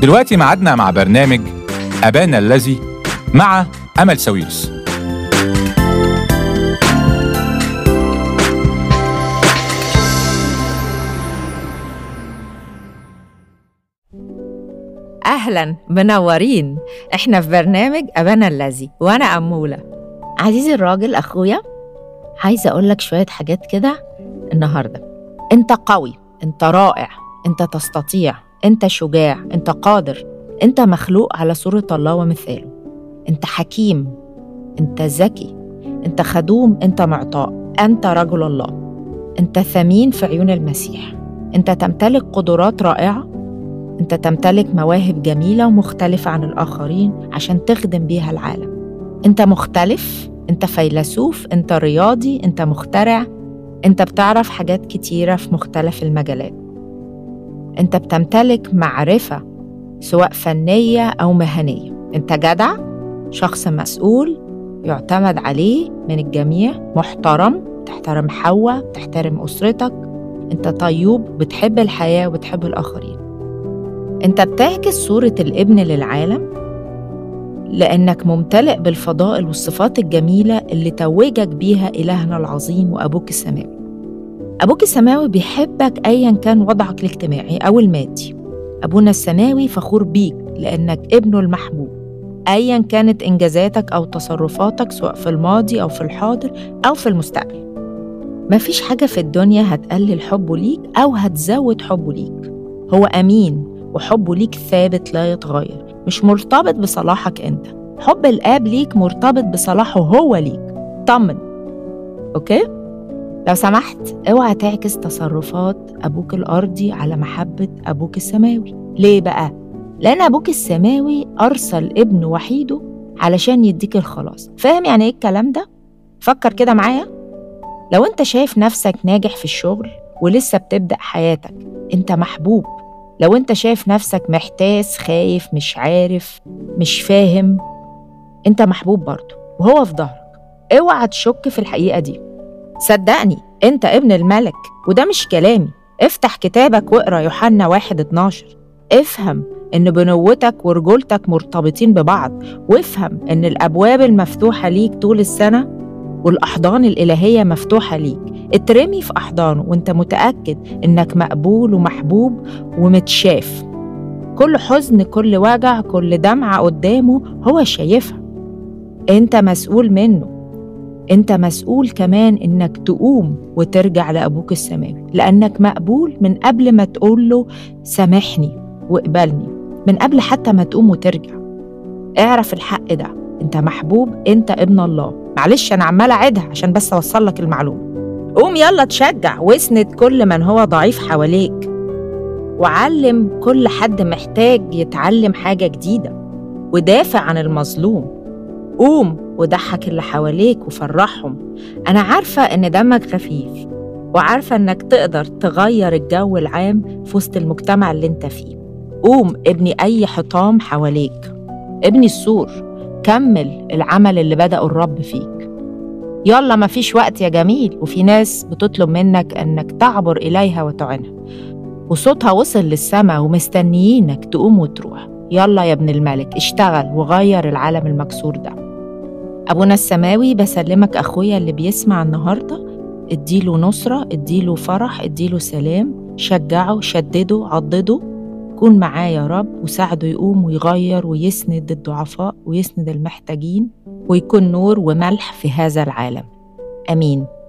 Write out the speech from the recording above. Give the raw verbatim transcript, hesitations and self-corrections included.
دلوقتي معادنا مع برنامج أبانا الذي مع أمل ساويرس. أهلاً، منورين. إحنا في برنامج أبانا الذي وأنا أمولة. عزيزي الراجل أخويا، عايزة أقولك شوية حاجات كده النهاردة. أنت قوي، أنت رائع، أنت تستطيع، أنت شجاع، أنت قادر، أنت مخلوق على صورة الله ومثاله. أنت حكيم، أنت ذكي، أنت خدوم، أنت معطاء، أنت رجل الله، أنت ثمين في عيون المسيح، أنت تمتلك قدرات رائعة، أنت تمتلك مواهب جميلة ومختلفة عن الآخرين عشان تخدم بيها العالم. أنت مختلف، أنت فيلسوف، أنت رياضي، أنت مخترع، أنت بتعرف حاجات كتيرة في مختلف المجالات. أنت بتمتلك معرفة سواء فنية أو مهنية. أنت جدع، شخص مسؤول يعتمد عليه من الجميع، محترم، تحترم حواء، تحترم أسرتك. أنت طيوب، بتحب الحياة وبتحب الآخرين. أنت بتعكس صورة الابن للعالم لأنك ممتلئ بالفضائل والصفات الجميلة اللي توجك بيها إلهنا العظيم وأبوك السماوي. أبوك السماوي بيحبك أياً كان وضعك الاجتماعي أو المادي. أبونا السماوي فخور بيك لأنك ابنه المحبوب، أياً كانت إنجازاتك أو تصرفاتك سواء في الماضي أو في الحاضر أو في المستقبل. مفيش حاجة في الدنيا هتقلل حبه ليك أو هتزود حبه ليك. هو أمين وحبه ليك ثابت لا يتغير، مش مرتبط بصلاحك أنت. حب الآب ليك مرتبط بصلاحه هو ليك. طمن، أوكي؟ لو سمحت اوعى تعكس تصرفات أبوك الأرضي على محبة أبوك السماوي. ليه بقى؟ لأن أبوك السماوي أرسل ابن وحيده علشان يديك الخلاص. فاهم يعني إيه الكلام ده؟ فكر كده معايا. لو أنت شايف نفسك ناجح في الشغل ولسه بتبدأ حياتك، أنت محبوب. لو أنت شايف نفسك محتاس، خايف، مش عارف، مش فاهم، أنت محبوب برضه وهو في ظهرك. اوعى تشك في الحقيقة دي. صدقني أنت ابن الملك، وده مش كلامي. افتح كتابك واقرأ يوحنا واحد اتناشر. افهم إن بنوتك ورجولتك مرتبطين ببعض، وافهم إن الأبواب المفتوحة ليك طول السنة والأحضان الإلهية مفتوحة ليك. اترمي في أحضانه وانت متأكد إنك مقبول ومحبوب ومتشاف. كل حزن، كل وجع، كل دمعة قدامه هو شايفها. انت مسؤول منه. انت مسؤول كمان إنك تقوم وترجع لأبوك السماوي، لأنك مقبول من قبل ما تقول له سامحني واقبلني، من قبل حتى ما تقوم وترجع. اعرف الحق ده، انت محبوب، انت ابن الله. معلش أنا عمالة أعيدها عشان بس أوصل لك المعلومة. قوم يلا تشجع واسند كل من هو ضعيف حواليك، وعلم كل حد محتاج يتعلم حاجة جديدة، ودافع عن المظلوم. قوم وضحك اللي حواليك وفرحهم. أنا عارفة إن دمك خفيف، وعارفة إنك تقدر تغير الجو العام في وسط المجتمع اللي انت فيه. قوم ابني أي حطام حواليك، ابني السور، كمل العمل اللي بدأه الرب فيك. يلا مفيش وقت يا جميل، وفي ناس بتطلب منك أنك تعبر إليها وتعنها، وصوتها وصل للسماء ومستنيينك تقوم وتروح. يلا يا ابن الملك، اشتغل وغير العالم المكسور ده. أبونا السماوي بسلمك أخويا اللي بيسمع النهاردة، اديله نصرة، اديله فرح، اديله سلام، شجعه، شدده، عضده. كون معاه يا رب وساعده يقوم ويغير ويسند الضعفاء ويسند المحتاجين، ويكون نور وملح في هذا العالم. آمين.